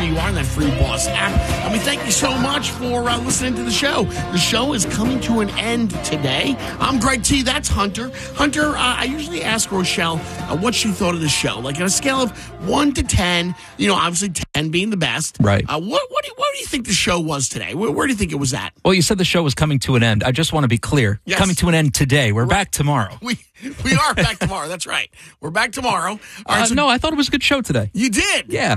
you are in that Free Boss app. And we thank you so much for listening to the show. The show is coming to an end today. I'm Greg T. That's Hunter. Hunter, I usually ask Rochelle what she thought of the show. Like on a scale of 1 to 10, obviously 10 being the best. Right. What do you think the show was today? Where do you think it was at? Well, you said the show was coming to an end. I just want to be clear. Yes. Coming to an end today. We're back tomorrow. We are back tomorrow. That's right. We're back tomorrow. All right, No, I thought it was a good show today. You did? Yeah.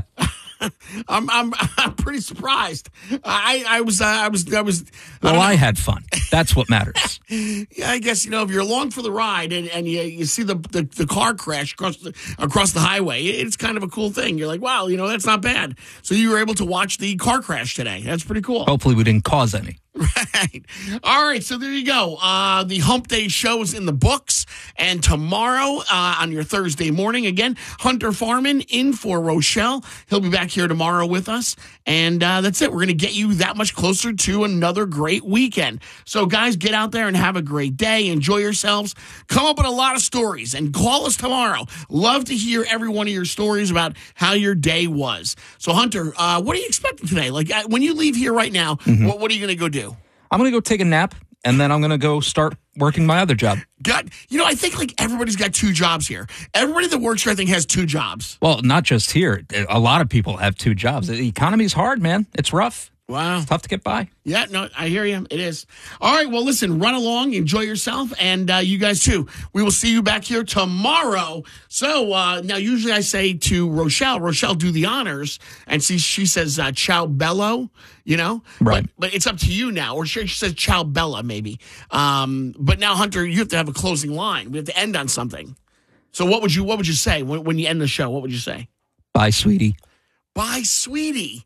I'm pretty surprised. I was. Well, I had fun. That's what matters. Yeah, I guess if you're along for the ride and you see the car crash across the highway, it's kind of a cool thing. You're like, wow, that's not bad. So you were able to watch the car crash today. That's pretty cool. Hopefully, we didn't cause any. Right. All right. So there you go. The Hump Day show is in the books. And tomorrow on your Thursday morning, again, Hunter Farman in for Rochelle. He'll be back here tomorrow with us. And that's it. We're going to get you that much closer to another great weekend. So, guys, get out there and have a great day. Enjoy yourselves. Come up with a lot of stories and call us tomorrow. Love to hear every one of your stories about how your day was. So, Hunter, what are you expecting today? Like, when you leave here right now, what are you going to go do? I'm going to go take a nap, and then I'm going to go start working my other job. God, I think like everybody's got 2 jobs here. Everybody that works here, I think, has 2 jobs. Well, not just here. A lot of people have 2 jobs. The economy's hard, man. It's rough. Wow. It's tough to get by. Yeah, no, I hear you. It is. All right, well, listen, run along, enjoy yourself, and you guys too. We will see you back here tomorrow. So now usually I say to Rochelle, do the honors, and she says, ciao bello, Right. But it's up to you now, or she says ciao bella maybe. But now, Hunter, you have to have a closing line. We have to end on something. So what would you say when you end the show? What would you say? Bye, sweetie. Bye, sweetie.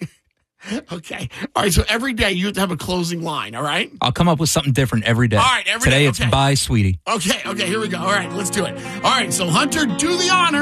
Okay. All right. So every day you have to have a closing line. All right. I'll come up with something different every day. All right. Every Today day. it's Okay. bye, sweetie. Okay. Here we go. All right. Let's do it. All right. So Hunter, do the honor.